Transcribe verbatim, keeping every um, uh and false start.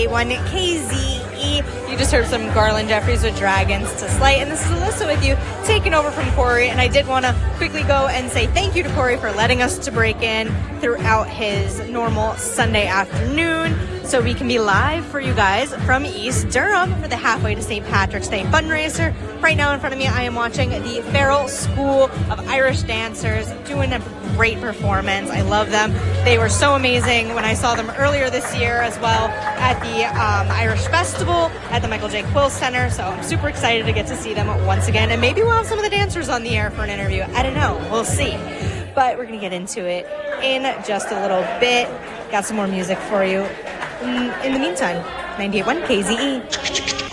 ninety-eight point one K Z E. You just heard some Garland Jeffries with Dragons to Slight, and this is Alyssa with you, taking over from Corey. And I did want to quickly go and say thank you to Corey for letting us to break in throughout his normal Sunday afternoon, so we can be live for you guys from East Durham for the Halfway to Saint Patrick's Day fundraiser. Right now in front of me, I am watching the Farrell School of Irish Dancers doing a great performance. I love them. They were so amazing when I saw them earlier this year as well at the um, Irish Festival at the Michael J. Quill Center. So I'm super excited to get to see them once again. And maybe we'll have some of the dancers on the air for an interview. I don't know. We'll see. But we're going to get into it in just a little bit. Got some more music for you. In, in the meantime, ninety-eight point one K Z E.